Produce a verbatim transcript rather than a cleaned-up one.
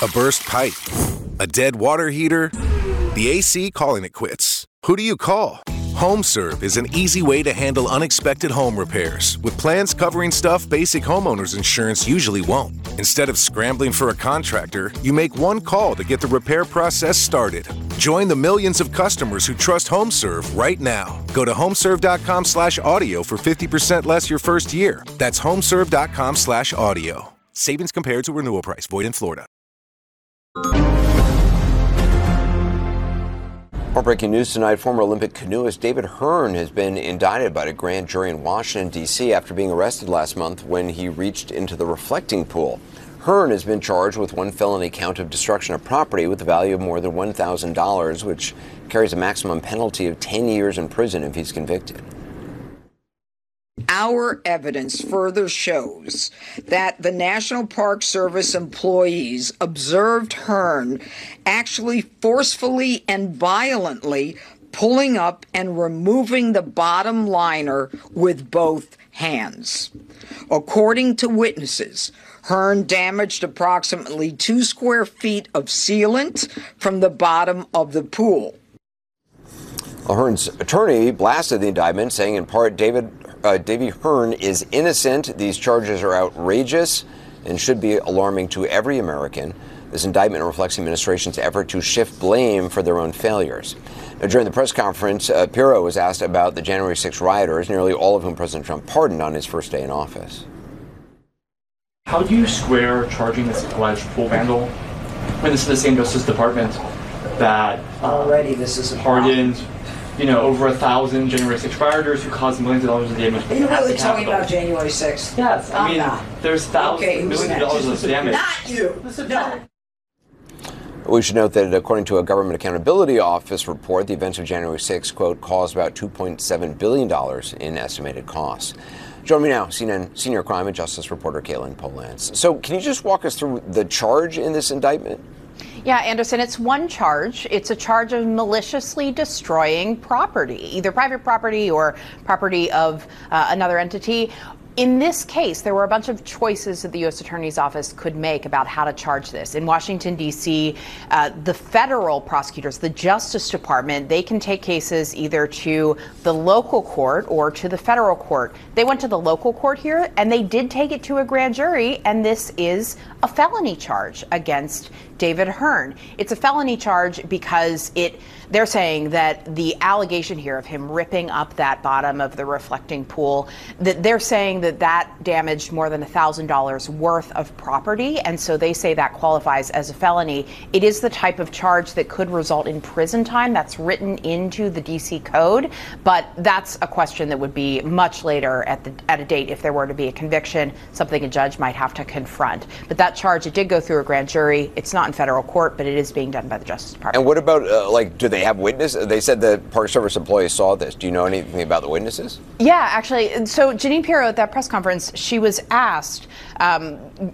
A burst pipe? A dead water heater? The A C calling it quits. Who do you call? HomeServe is an easy way to handle unexpected home repairs with plans covering stuff basic homeowners insurance usually won't. Instead of scrambling for a contractor, you make one call to get the repair process started. Join the millions of customers who trust HomeServe right now. Go to homeserve.com slash audio for fifty percent less your first year. That's homeserve.com slash audio. Savings compared to renewal price. Void in Florida. More breaking news tonight. Former Olympic canoeist David Hearn has been indicted by a grand jury in Washington, D C after being arrested last month when he reached into the reflecting pool. Hearn has been charged with one felony count of destruction of property with a value of more than one thousand dollars, which carries a maximum penalty of ten years in prison if he's convicted. Our evidence further shows that the National Park Service employees observed Hearn actually forcefully and violently pulling up and removing the bottom liner with both hands. According to witnesses, Hearn damaged approximately two square feet of sealant from the bottom of the pool. Well, Hearn's attorney blasted the indictment, saying in part, David Uh, Davy Hearn is innocent. These charges are outrageous and should be alarming to every American. This indictment reflects the administration's effort to shift blame for their own failures. Now, during the press conference, uh, Pirro was asked about the January sixth rioters, nearly all of whom President Trump pardoned on his first day in office. How do you square charging this alleged pool vandal when this is the same Justice Department that uh, already this is a pardoned you know, over a thousand January sixth rioters who caused millions of dollars of damage? Are you really talking about January sixth? Yes, I I'm mean, not. there's thousands, okay, millions of dollars of damage. Not you. No. We should note that according to a Government Accountability Office report, the events of January sixth, quote, caused about two point seven billion dollars in estimated costs. Join me now, C N N senior crime and justice reporter Kaitlin Polantz. So can you just walk us through the charge in this indictment? Yeah, Anderson, it's one charge. It's a charge of maliciously destroying property, either private property or property of uh, another entity. In this case, there were a bunch of choices that the U S Attorney's Office could make about how to charge this. In Washington, D C, uh, the federal prosecutors, the Justice Department, they can take cases either to the local court or to the federal court. They went to the local court here, and they did take it to a grand jury, and this is a felony charge against David Hearn. It's a felony charge because it they're saying that the allegation here of him ripping up that bottom of the reflecting pool, that they're saying that that damaged more than one thousand dollars worth of property, and so they say that qualifies as a felony. It is the type of charge that could result in prison time. That's written into the D C code, but that's a question that would be much later at the at a date if there were to be a conviction, something a judge might have to confront. But that charge, it did go through a grand jury. It's not in federal court, but it is being done by the Justice Department. And what about, uh, like, do they have witnesses? They said the Park Service employees saw this. Do you know anything about the witnesses? Yeah, actually. So Jeanine Pirro at that press conference, she was asked, um,